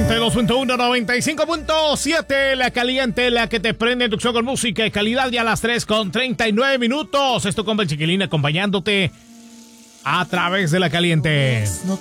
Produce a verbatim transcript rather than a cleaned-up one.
noventa y dos punto uno, noventa y cinco punto siete, la caliente, la que te prende tu show con música y calidad, ya a las tres con treinta y nueve minutos. Esto con el Chiquilín acompañándote a través de la caliente. No